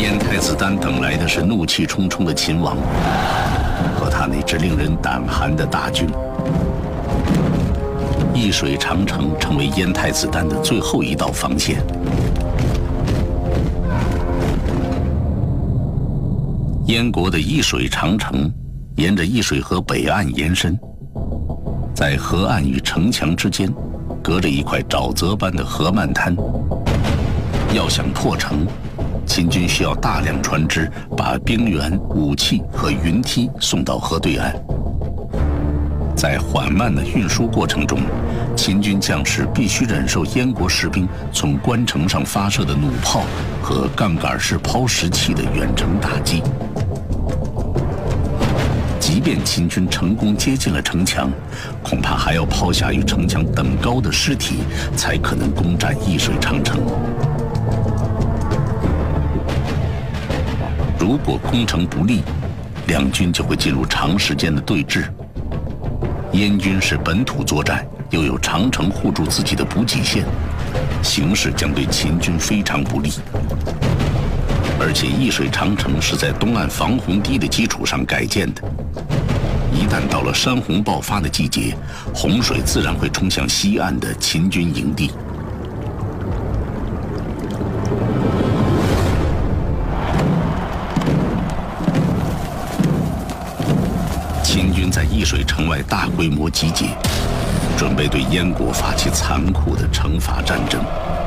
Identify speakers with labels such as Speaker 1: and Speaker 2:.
Speaker 1: 燕太子丹等来的是怒气冲冲的秦王和他那支令人胆寒的大军。易水长城成为燕太子丹的最后一道防线。燕国的易水长城沿着易水河北岸延伸，在河岸与城墙之间隔着一块沼泽般的河漫滩。要想破城，秦军需要大量船只把兵员、武器和云梯送到河对岸。在缓慢的运输过程中，秦军将士必须忍受燕国士兵从关城上发射的弩炮和杠杆式抛石器的远程打击。即便秦军成功接近了城墙，恐怕还要抛下与城墙等高的尸体，才可能攻占易水长城。如果攻城不利，两军就会进入长时间的对峙。燕军是本土作战，又有长城护住自己的补给线，形势将对秦军非常不利。而且易水长城是在东岸防洪堤的基础上改建的，一旦到了山洪爆发的季节，洪水自然会冲向西岸的秦军营地。秦军在易水城外大规模集结，准备对燕国发起残酷的惩罚战争。